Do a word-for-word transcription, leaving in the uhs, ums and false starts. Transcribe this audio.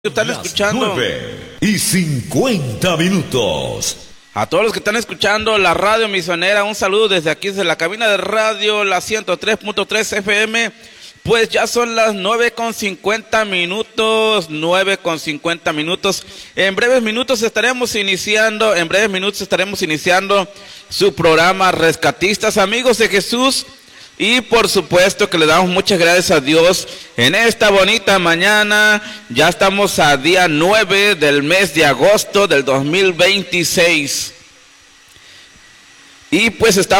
Están escuchando nueve y cincuenta minutos. A todos los que están escuchando la radio misionera, un saludo desde aquí, desde la cabina de radio, la ciento tres punto tres F M. Pues ya son las nueve con cincuenta minutos, nueve con cincuenta minutos. En breves minutos estaremos iniciando, en breves minutos estaremos iniciando su programa Rescatistas, Amigos de Jesús. Y por supuesto que le damos muchas gracias a Dios en esta bonita mañana. Ya estamos a día nueve del mes de agosto del dos mil veintiséis. Y pues estamos